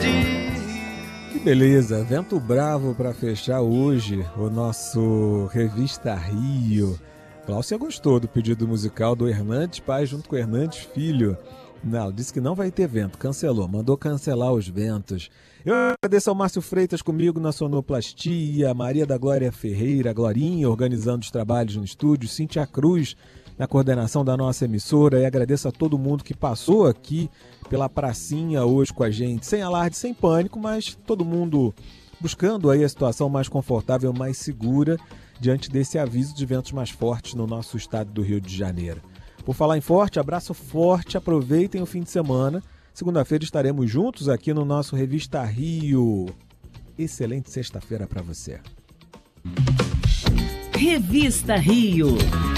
Que beleza, vento bravo para fechar hoje o nosso Revista Rio. Cláudia gostou do pedido musical do Hernandes Pai junto com o Hernandes Filho. Não, disse que não vai ter vento, cancelou, mandou cancelar os ventos. Eu agradeço ao Márcio Freitas comigo na sonoplastia, Maria da Glória Ferreira, Glorinha, organizando os trabalhos no estúdio, Cíntia Cruz na coordenação da nossa emissora, e agradeço a todo mundo que passou aqui pela pracinha hoje com a gente, sem alarde, sem pânico, mas todo mundo buscando aí a situação mais confortável, mais segura, diante desse aviso de ventos mais fortes no nosso estado do Rio de Janeiro. Por falar em forte, abraço forte, aproveitem o fim de semana. Segunda-feira estaremos juntos aqui no nosso Revista Rio. Excelente sexta-feira para você. Revista Rio.